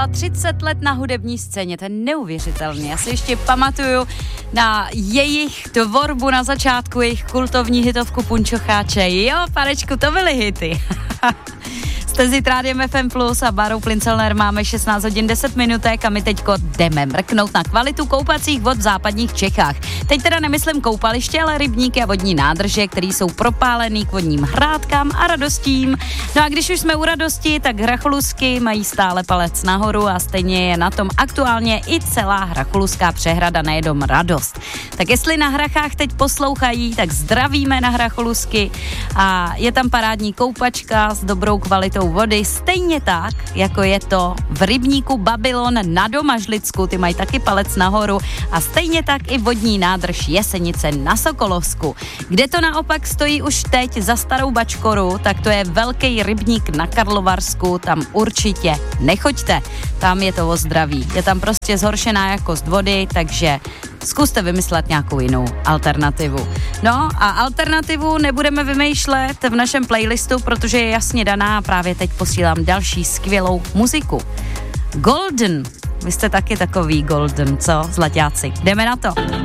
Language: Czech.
byla 30 let na hudební scéně, to je neuvěřitelný. Já si ještě pamatuju na jejich tvorbu na začátku, jejich kultovní hitovku Punčocháče. Jo, panečku, to byly hity. Jste s Rádiem FM Plus a Bárou Plincelner, máme 16 hodin 10 minutek a my teďko jdeme mrknout na kvalitu koupacích vod v západních Čechách. Teď teda nemyslím koupaliště, ale rybníky a vodní nádrže, které jsou propálený k vodním hrádkám a radostím. No a když už jsme u radosti, tak Hracholusky mají stále palec nahoru a stejně je na tom aktuálně i celá Hracholuská přehrada, nejenom radost. Tak jestli na Hrachách teď poslouchají, tak zdravíme na Hracholusky a je tam parádní koupačka s dobrou kvalitou vody, stejně tak, jako je to v rybníku Babylon na Domažlicku, ty mají taky palec nahoru a stejně tak i vodní nádrž Jesenice na Sokolovsku. Kde to naopak stojí už teď za Starou Bačkoru, tak to je velký rybník na Karlovarsku, tam určitě nechoďte, tam je to o zdraví. Je tam prostě zhoršená jakost vody, takže zkuste vymyslet nějakou jinou alternativu. No a alternativu nebudeme vymýšlet v našem playlistu, protože je jasně daná a právě teď posílám další skvělou muziku. Golden. Vy jste taky takový golden, co, zlaťáci? Jdeme na to.